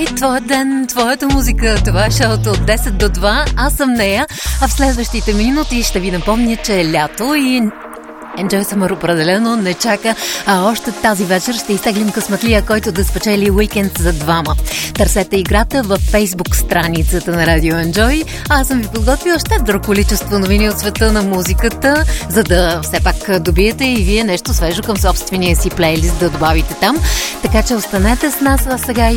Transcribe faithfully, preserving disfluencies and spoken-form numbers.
Enjoy, твоя ден, твоята музика. Това е шоуто от десет до два. Аз съм нея, а в следващите минути ще ви напомня, че е лято и Enjoy Summer определено не чака, а още тази вечер ще изтеглим късметлия, който да спечели уикенд за двама. Търсете играта във Facebook страницата на Радио Enjoy. Аз съм ви подготвила щедро количество новини от света на музиката, за да все пак добиете и вие нещо свежо към собствения си плейлист да добавите там. Така че останете с нас, а сега